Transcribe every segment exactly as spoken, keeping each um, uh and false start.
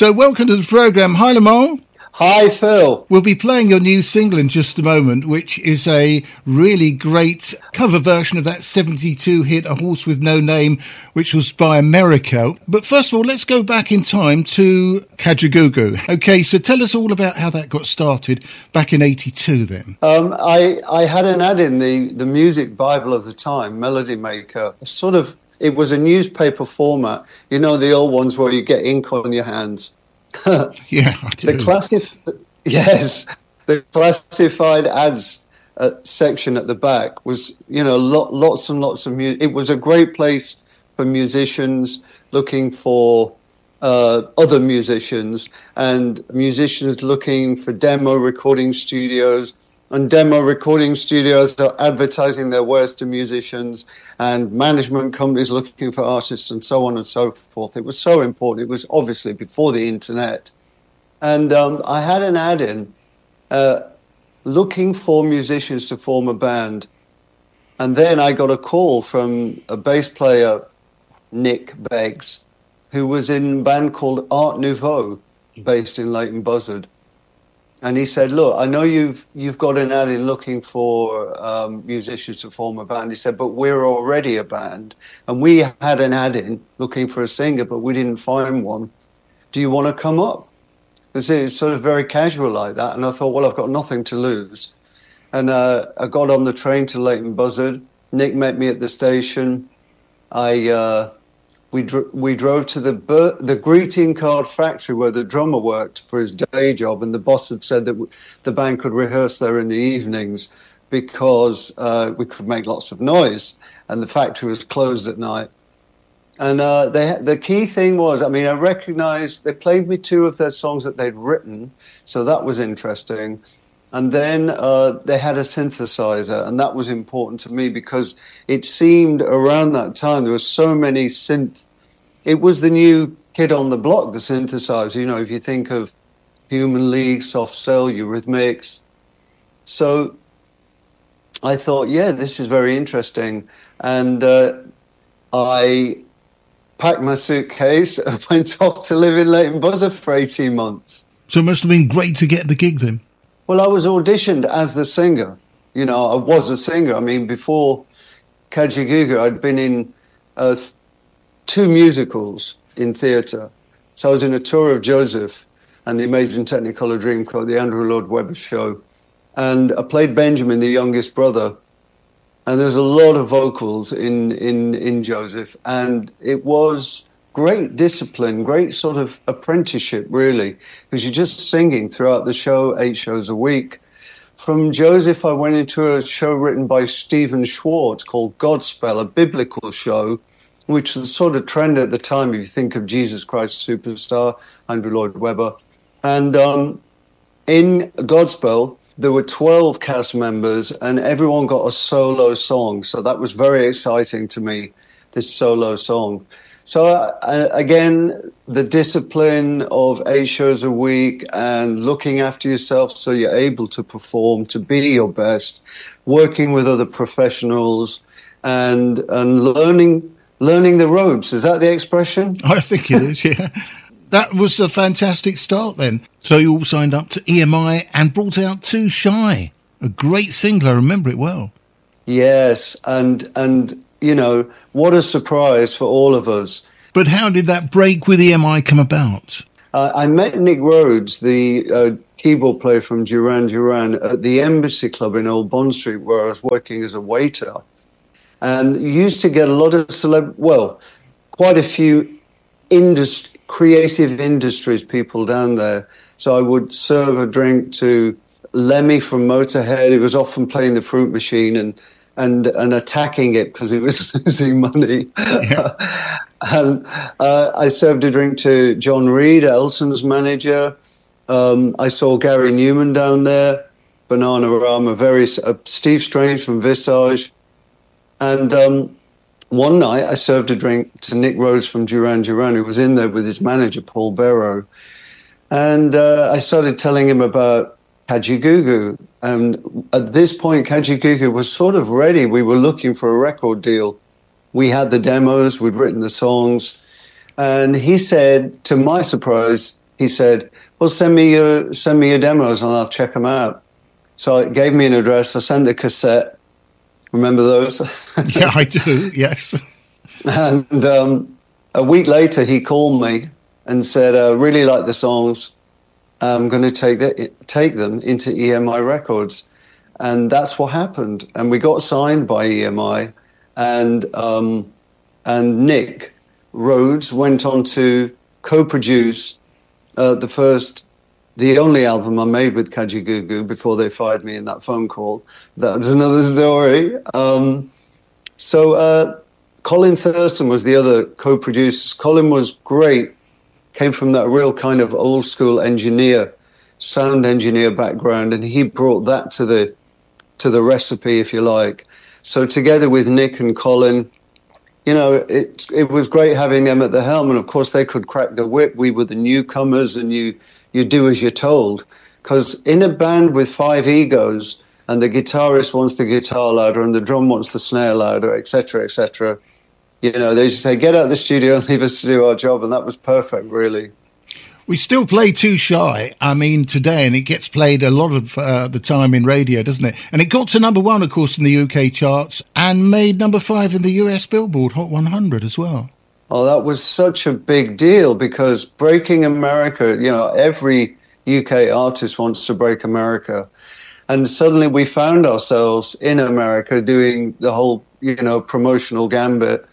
So welcome to the programme. Hi, Lamont. Hi, Phil. We'll be playing your new single in just a moment, which is a really great cover version of that seventy-two hit, A Horse With No Name, which was by America. But first of all, let's go back in time to Kajagoogoo. OK, so tell us all about how that got started back in eighty-two then. Um, I, I had an ad in the, the music Bible of the time, Melody Maker, sort of, it was a newspaper format. You know, the old ones where you get ink on your hands. Yeah, I do. The classif- yes, the classified ads uh, section at the back was, you know, lot, lots and lots of music. It was a great place for musicians looking for uh, other musicians and musicians looking for demo recording studios. And demo recording studios are advertising their wares to musicians and management companies looking for artists and so on and so forth. It was so important. It was obviously before the internet. And um, I had an ad in uh, looking for musicians to form a band. And then I got a call from a bass player, Nick Beggs, who was in a band called Art Nouveau, based in Leighton Buzzard. And he said, look, I know you've you've got an ad in looking for um, musicians to form a band. He said, but we're already a band. And we had an ad in looking for a singer, but we didn't find one. Do you want to come up? Because it's sort of very casual like that. And I thought, well, I've got nothing to lose. And uh, I got on the train to Leighton Buzzard. Nick met me at the station. I... Uh, We dr- we drove to the ber- the greeting card factory where the drummer worked for his day job, and the boss had said that w- the band could rehearse there in the evenings because uh, we could make lots of noise, and the factory was closed at night. And uh, they the key thing was, I mean, I recognised they played me two of their songs that they'd written, so that was interesting. And then uh, they had a synthesizer, and that was important to me because it seemed around that time there were so many synth. It was the new kid on the block, the synthesizer. You know, if you think of Human League, Soft Cell, Eurythmics. So I thought, yeah, this is very interesting. And uh, I packed my suitcase and went off to live in Leighton Buzzard for eighteen months. So it must have been great to get the gig then. Well, I was auditioned as the singer. You know, I was a singer. I mean, before Kajagoogoo, I'd been in uh, th- two musicals in theatre. So I was in A Tour of Joseph and The Amazing Technicolor Dreamcoat, the Andrew Lloyd Webber show. And I played Benjamin, the youngest brother. And there's a lot of vocals in, in, in Joseph. And it was great discipline, great sort of apprenticeship, really, because you're just singing throughout the show, eight shows a week. From Joseph, I went into a show written by Stephen Schwartz called Godspell, a biblical show, which was the sort of trend at the time, if you think of Jesus Christ Superstar, Andrew Lloyd Webber. And um, in Godspell, there were twelve cast members, and everyone got a solo song. So that was very exciting to me, this solo song. So, uh, again, the discipline of eight shows a week and looking after yourself so you're able to perform, to be your best, working with other professionals and and learning learning the ropes. Is that the expression? I think it is, yeah. That was a fantastic start then. So you all signed up to E M I and brought out Too Shy, a great single. I remember it well. Yes, and and... you know, what a surprise for all of us. But how did that break with E M I come about? Uh, I met Nick Rhodes, the uh, keyboard player from Duran Duran, at the Embassy Club in Old Bond Street, where I was working as a waiter. And used to get a lot of celeb, well, quite a few industry, creative industries people down there. So I would serve a drink to Lemmy from Motorhead. He was often playing the fruit machine and and and attacking it because he was losing money. Yeah. And uh, I served a drink to John Reed, Elton's manager. Um, I saw Gary Newman down there, Bananarama, very uh, Steve Strange from Visage. And um, one night I served a drink to Nick Rhodes from Duran Duran, who was in there with his manager, Paul Barrow. And uh, I started telling him about Kajagoogoo. And at this point, Kajagoogoo was sort of ready. We were looking for a record deal. We had the demos, we'd written the songs. And he said, to my surprise, he said, well, send me your send me your demos and I'll check them out. So it gave me an address. I sent the cassette. Remember those? Yeah, I do, yes. And um, a week later, he called me and said, I really like the songs. I'm going to take, the, take them into E M I Records. And that's what happened. And we got signed by E M I. And, um, and Nick Rhodes went on to co-produce uh, the first, the only album I made with Kajagoogoo before they fired me in that phone call. That's another story. Um, so uh, Colin Thurston was the other co-producer. Colin was great, came from that real kind of old school engineer, sound engineer background, and he brought that to the to the recipe, if you like. So together with Nick and Colin, you know, it it was great having them at the helm, and of course they could crack the whip. We were the newcomers, and you you do as you're told. Because in a band with five egos, and the guitarist wants the guitar louder, and the drum wants the snare louder, et cetera, et cetera, you know, they just say, get out of the studio and leave us to do our job, and that was perfect, really. We still play Too Shy, I mean, today, and it gets played a lot of uh, the time in radio, doesn't it? And it got to number one, of course, in the U K charts, and made number five in the U S Billboard Hot one hundred as well. Oh, that was such a big deal, because breaking America, you know, every U K artist wants to break America. And suddenly we found ourselves in America doing the whole, you know, promotional gambit.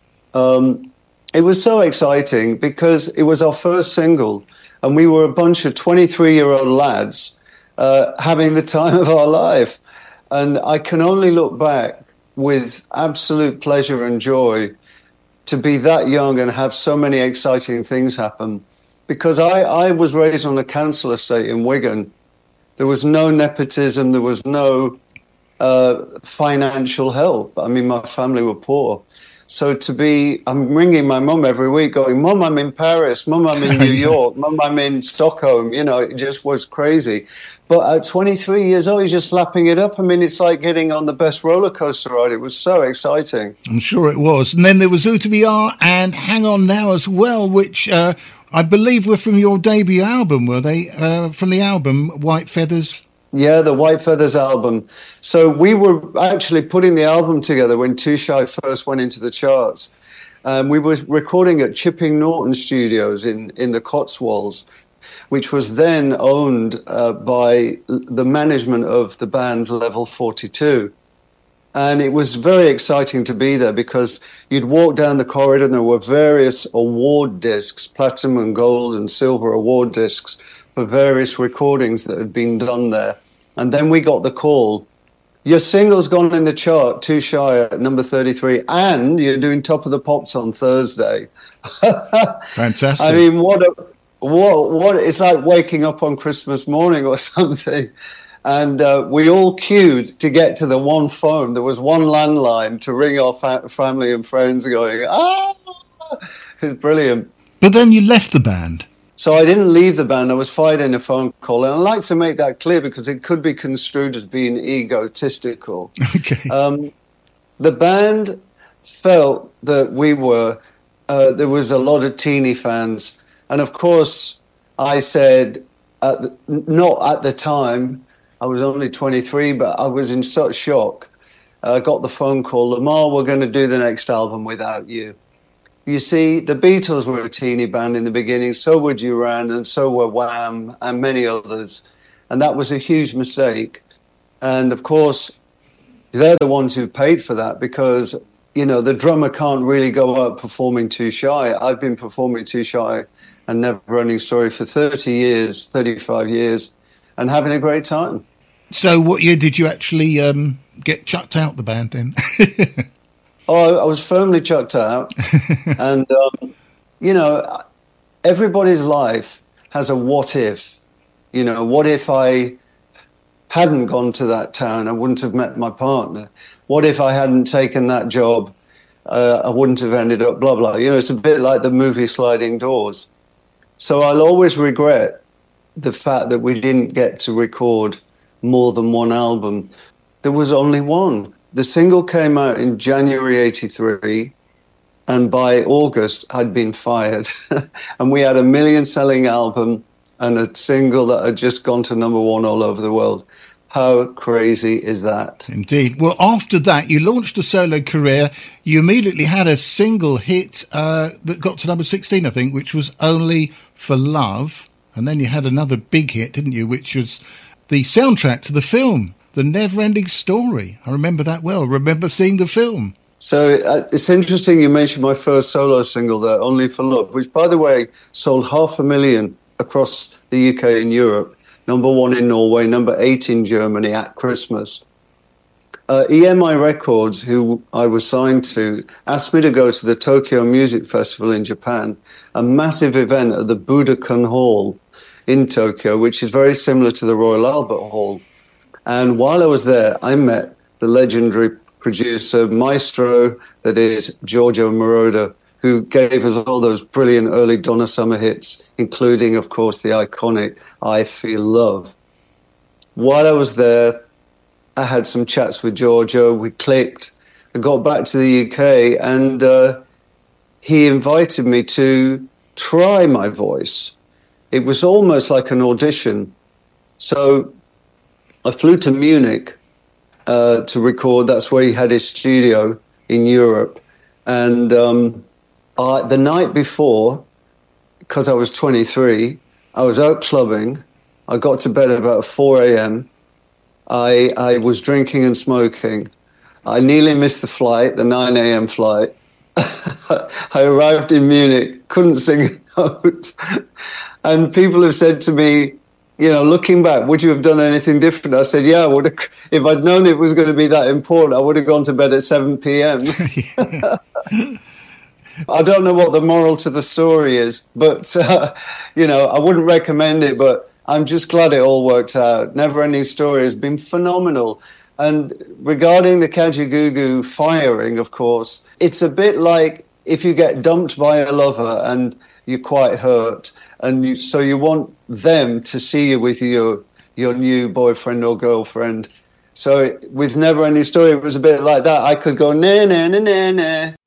Um, it was so exciting because it was our first single, and we were a bunch of twenty-three-year-old lads uh, having the time of our life. And I can only look back with absolute pleasure and joy to be that young and have so many exciting things happen. Because I, I was raised on a council estate in Wigan. There was no nepotism. There was no uh, financial help. I mean, my family were poor. So to be, I'm ringing my mum every week going, Mum, I'm in Paris. Mum, I'm in New York. Mum, I'm in Stockholm. You know, it just was crazy. But at twenty-three years old, he's just lapping it up. I mean, it's like getting on the best roller coaster ride. It was so exciting. I'm sure it was. And then there was Ooh-to-Be-Ah and Hang On Now as well, which uh, I believe were from your debut album, were they? Uh, from the album White Feathers? Yeah, the White Feathers album. So we were actually putting the album together when Too Shy first went into the charts. Um, we were recording at Chipping Norton Studios in, in the Cotswolds, which was then owned uh, by the management of the band Level forty-two. And it was very exciting to be there because you'd walk down the corridor and there were various award discs, platinum and gold and silver award discs, for various recordings that had been done there. And then we got the call, your single's gone in the chart, Too Shy at number thirty-three, and you're doing Top of the Pops on Thursday. Fantastic. I mean, what a, what, what, it's like waking up on Christmas morning or something. And uh, we all queued to get to the one phone. There was one landline to ring our fa- family and friends going, ah, it was brilliant. But then you left the band. So I didn't leave the band. I was fired in a phone call. And I like to make that clear because it could be construed as being egotistical. Okay. Um, the band felt that we were, uh, there was a lot of teeny fans. And of course, I said, at the, not at the time, I was only twenty-three, but I was in such shock. I got the phone call, Lamar, we're going to do the next album without you. You see, the Beatles were a teeny band in the beginning, so were Duran, and so were Wham, and many others. And that was a huge mistake. And of course, they're the ones who paid for that because, you know, the drummer can't really go out performing Too Shy. I've been performing Too Shy and Never Running Story for thirty years, thirty-five years, and having a great time. So what year did you actually um, get chucked out the band then? Oh, I was firmly chucked out. And, um, you know, everybody's life has a what if. You know, what if I hadn't gone to that town? I wouldn't have met my partner. What if I hadn't taken that job? Uh, I wouldn't have ended up blah, blah. You know, it's a bit like the movie Sliding Doors. So I'll always regret the fact that we didn't get to record more than one album. There was only one. The single came out in January eighty-three, And by August, I'd been fired. And we had a million-selling album and a single that had just gone to number one all over the world. How crazy is that? Indeed. Well, after that, you launched a solo career. You immediately had a single hit uh, that got to number sixteen, I think, which was Only for Love. And then you had another big hit, didn't you, which was the soundtrack to the film, The Never-Ending Story. I remember that well. Remember seeing the film. So uh, it's interesting you mentioned my first solo single there, Only for Love, which, by the way, sold half a million across the U K and Europe. Number one in Norway, number eight in Germany at Christmas. Uh, E M I Records, who I was signed to, asked me to go to the Tokyo Music Festival in Japan, a massive event at the Budokan Hall in Tokyo, which is very similar to the Royal Albert Hall. And while I was there, I met the legendary producer, maestro, that is Giorgio Moroder, who gave us all those brilliant early Donna Summer hits, including, of course, the iconic I Feel Love. While I was there, I had some chats with Giorgio. We clicked. I got back to the U K, and uh, he invited me to try my voice. It was almost like an audition. So I flew to Munich uh, to record. That's where he had his studio in Europe. And um, I, the night before, because I was twenty-three, I was out clubbing. I got to bed at about four a.m. I, I was drinking and smoking. I nearly missed the flight, the nine a.m. flight. I arrived in Munich, couldn't sing a note. And people have said to me, you know, looking back, would you have done anything different? I said, yeah, I would have, if I'd known it was going to be that important, I would have gone to bed at seven p.m. I don't know what the moral to the story is, but, uh, you know, I wouldn't recommend it, but I'm just glad it all worked out. Never-Ending Story has been phenomenal. And regarding the Kajagoogoo firing, of course, it's a bit like if you get dumped by a lover and you're quite hurt, and you, so you want them to see you with your, your new boyfriend or girlfriend. So with Never Ending Story, it was a bit like that. I could go, nah, nah, nah, nah, nah,